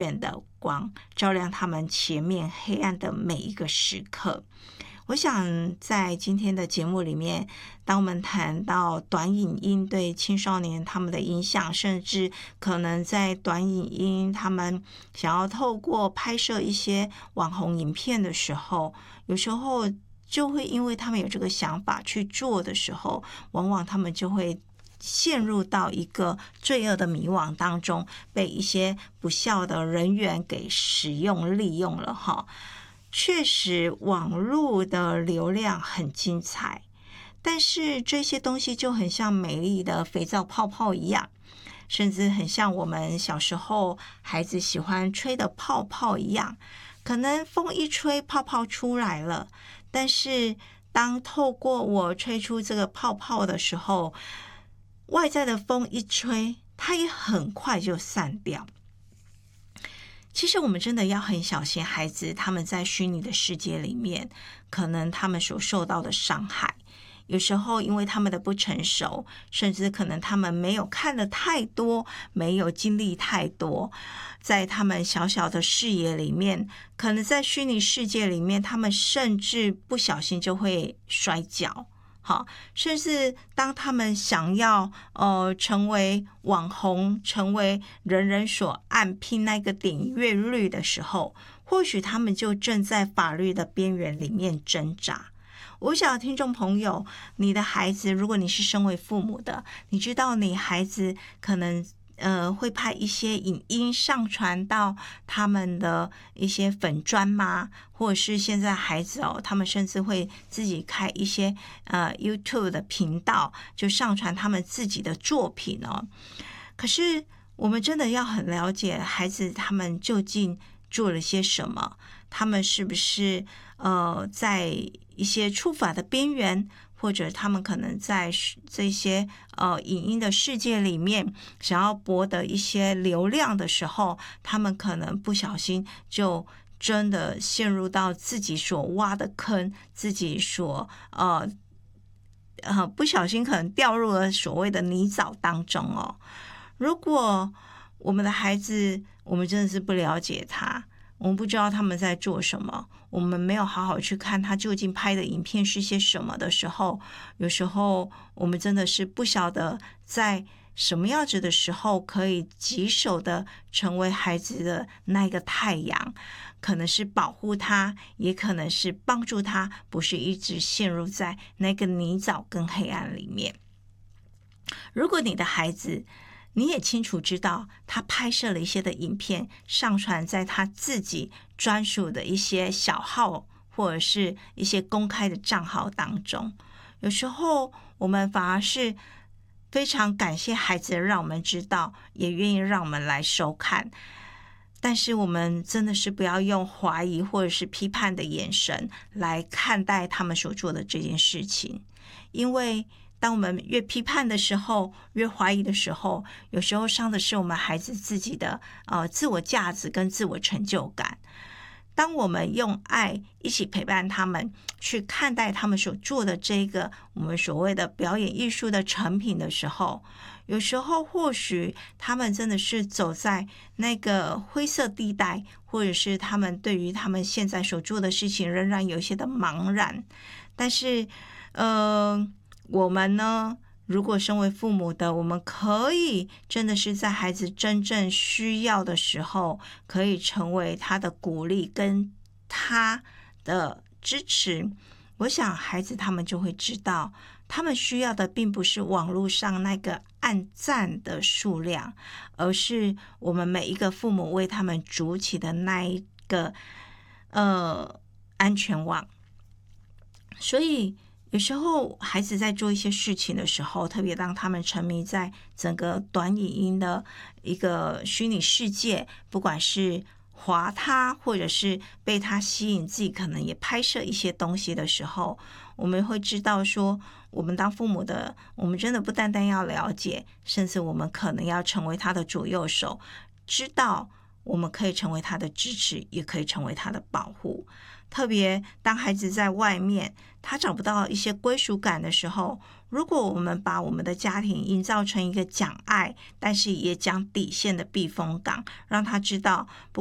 远的光，照亮他们前面黑暗的每一个时刻。我想在今天的节目里面，当我们谈到短影音对青少年他们的影响，甚至可能在短影音他们想要透过拍摄一些网红影片的时候，有时候就会因为他们有这个想法去做的时候，往往他们就会陷入到一个罪恶的迷惘当中，被一些不孝的人员给使用利用了哈。确实网络的流量很精彩，但是这些东西就很像美丽的肥皂泡泡一样，甚至很像我们小时候孩子喜欢吹的泡泡一样，可能风一吹泡泡出来了，但是当透过我吹出这个泡泡的时候，外在的风一吹，它也很快就散掉。其实我们真的要很小心孩子他们在虚拟的世界里面可能他们所受到的伤害，有时候因为他们的不成熟，甚至可能他们没有看得太多，没有经历太多，在他们小小的视野里面，可能在虚拟世界里面他们甚至不小心就会摔跤。好，甚至当他们想要成为网红，成为人人所爱拼那个点阅率的时候，或许他们就正在法律的边缘里面挣扎。我想听众朋友，你的孩子，如果你是身为父母的，你知道你孩子可能会拍一些影音上传到他们的一些粉专吗？或者是现在孩子他们甚至会自己开一些YouTube 的频道，就上传他们自己的作品哦。可是我们真的要很了解孩子他们究竟做了些什么，他们是不是在一些触法的边缘，或者他们可能在这些影音的世界里面想要博得一些流量的时候，他们可能不小心就真的陷入到自己所挖的坑，自己所不小心可能掉入了所谓的泥沼当中哦。如果我们的孩子，我们真的是不了解他，我们不知道他们在做什么，我们没有好好去看他究竟拍的影片是些什么的时候，有时候我们真的是不晓得在什么样子的时候可以棘手的成为孩子的那个太阳，可能是保护他，也可能是帮助他，不是一直陷入在那个泥沼跟黑暗里面。如果你的孩子你也清楚知道他拍摄了一些的影片，上传在他自己专属的一些小号或者是一些公开的账号当中，有时候我们反而是非常感谢孩子让我们知道，也愿意让我们来收看，但是我们真的是不要用怀疑或者是批判的眼神来看待他们所做的这件事情，因为当我们越批判的时候，越怀疑的时候，有时候伤的是我们孩子自己的自我价值跟自我成就感。当我们用爱一起陪伴他们，去看待他们所做的这个我们所谓的表演艺术的成品的时候，有时候或许他们真的是走在那个灰色地带，或者是他们对于他们现在所做的事情仍然有一些的茫然。但是我们呢，如果身为父母的，我们可以真的是在孩子真正需要的时候，可以成为他的鼓励跟他的支持。我想孩子他们就会知道，他们需要的并不是网络上那个按赞的数量，而是我们每一个父母为他们筑起的那一个安全网。所以有时候孩子在做一些事情的时候，特别当他们沉迷在整个短影音的一个虚拟世界，不管是滑他或者是被他吸引，自己可能也拍摄一些东西的时候，我们会知道说，我们当父母的，我们真的不单单要了解，甚至我们可能要成为他的左右手，知道我们可以成为他的支持，也可以成为他的保护。特别当孩子在外面他找不到一些归属感的时候， 如果我们把我们的家庭营造成一个讲爱，但是也讲底线的避风港，让他知道